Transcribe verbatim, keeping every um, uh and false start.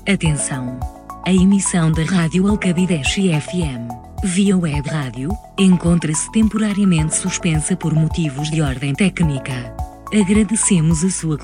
Atenção! A emissão da Rádio Alcabideche F M, via web rádio, encontra-se temporariamente suspensa por motivos de ordem técnica. Agradecemos a sua